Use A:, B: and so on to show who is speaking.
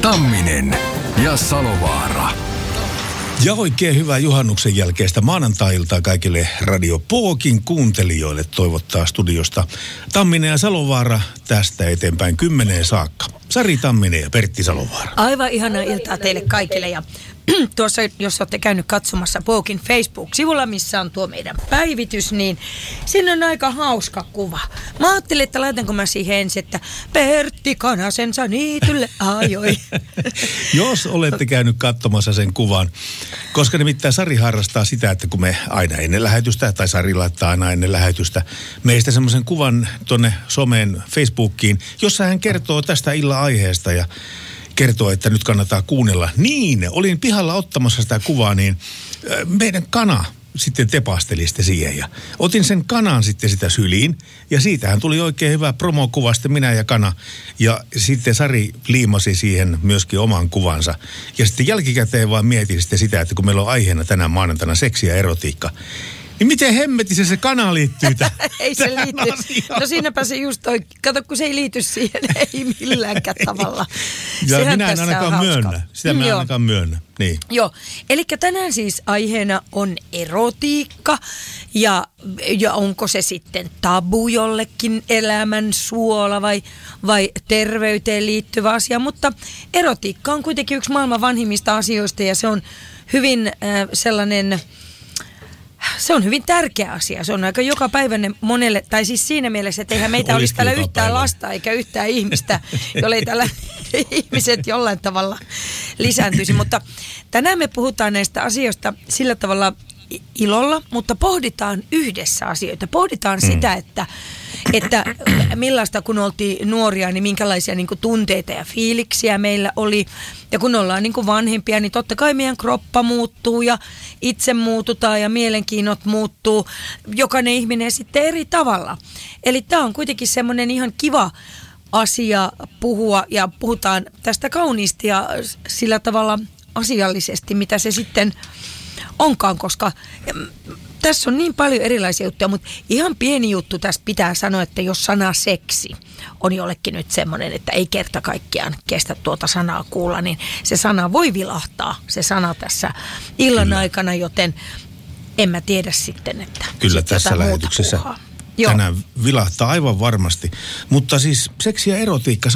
A: Tamminen ja Salovaara.
B: Ja oikein hyvää juhannuksen jälkeistä maanantai-iltaa kaikille Radio Pookin kuuntelijoille toivottaa studiosta Tamminen ja Salovaara tästä eteenpäin 10 saakka. Sari Tamminen ja Pertti Salovaara.
C: Aivan ihanaa iltaa teille kaikille ja tuossa, jos olette käynyt katsomassa Pookin Facebook-sivulla, missä on tuo meidän päivitys, niin siinä on aika hauska kuva. Mä ajattelin, että laitanko mä siihen ensin, että Pertti Kanasensa niitylle ajoi.
B: Jos olette käynyt katsomassa sen kuvan, koska nimittäin Sari harrastaa sitä, että kun me aina ennen lähetystä, tai Sari laittaa aina ennen lähetystä, meistä semmoisen kuvan tonne someen Facebookiin, jossa hän kertoo tästä illan aiheesta ja kertoo, että nyt kannattaa kuunnella. Niin, olin pihalla ottamassa sitä kuvaa, niin meidän kana sitten tepasteli sitten siihen ja otin sen kanan sitten sitä syliin ja siitähän tuli oikein hyvä promokuva sitten minä ja kana ja sitten Sari liimasi siihen myöskin oman kuvansa ja sitten jälkikäteen vaan mietin sitten sitä, että kun meillä on aiheena tänään maanantaina seksi ja erotiikka, niin miten hemmetissä se kana liittyy
C: ei se liity. No siinäpä se just toi. Kato, kun se ei liity siihen, ei milläänkään tavalla.
B: Ja sehän minä en ainakaan myönnä. Sitä mä ainakaan myönnä. Niin.
C: Joo, eli tänään siis aiheena on erotiikka ja onko se sitten tabu jollekin elämän suola vai terveyteen liittyvä asia. Mutta erotiikka on kuitenkin yksi maailman vanhimmista asioista ja se on hyvin sellainen... Se on hyvin tärkeä asia. Se on aika jokapäiväinen monelle, tai siis siinä mielessä, että eihän meitä olisi täällä yhtään lasta eikä yhtään ihmistä, jollei täällä ihmiset jollain tavalla lisääntyisi. Mutta tänään me puhutaan näistä asioista sillä tavalla ilolla, mutta pohditaan yhdessä asioita. Pohditaan sitä, että millaista kun oltiin nuoria, niin minkälaisia niin kuin tunteita ja fiiliksiä meillä oli. Ja kun ollaan niin kuin vanhempia, niin totta kai meidän kroppa muuttuu ja itse muututaan ja mielenkiinnot muuttuu. Jokainen ihminen sitten eri tavalla. Eli tämä on kuitenkin semmoinen ihan kiva asia puhua ja puhutaan tästä kauniisti ja sillä tavalla asiallisesti, mitä se sitten onkaan, koska... Tässä on niin paljon erilaisia juttuja, mutta ihan pieni juttu tässä pitää sanoa, että jos sana seksi on jollekin nyt semmoinen, että ei kerta kaikkiaan kestä tuota sanaa kuulla, niin se sana voi vilahtaa, se sana tässä illan aikana, joten en mä tiedä sitten, että...
B: Kyllä tässä lähetyksessä tänään vilahtaa aivan varmasti, mutta siis seksi ja erotiikka, se